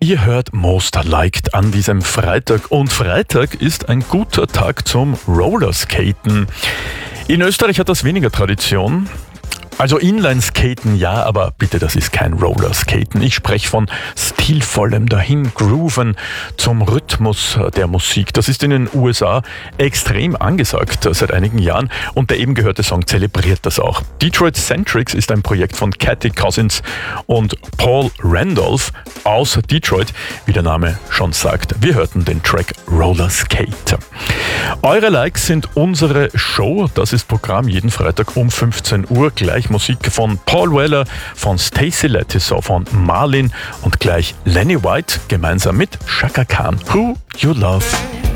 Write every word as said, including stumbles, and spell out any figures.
Ihr hört Most Liked an diesem Freitag und Freitag ist ein guter Tag zum Rollerskaten. In Österreich hat das weniger Tradition. Also Inlineskaten ja, aber bitte, das ist kein Rollerskaten. Ich spreche von stilvollem Dahingrooven zum Rhythmus der Musik. Das ist in den U S A extrem angesagt seit einigen Jahren und der eben gehörte Song zelebriert das auch. Detroit Centrics ist ein Projekt von Katy Cousins und Paul Randolph aus Detroit, wie der Name schon sagt. Wir hörten den Track Rollerskate. Eure Likes sind unsere Show. Das ist Programm jeden Freitag um fünfzehn Uhr. Gleich Musik von Paul Weller, von Stacey Lattisaw, von Marlin und gleich Lenny White gemeinsam mit Chaka Khan. Who You Love.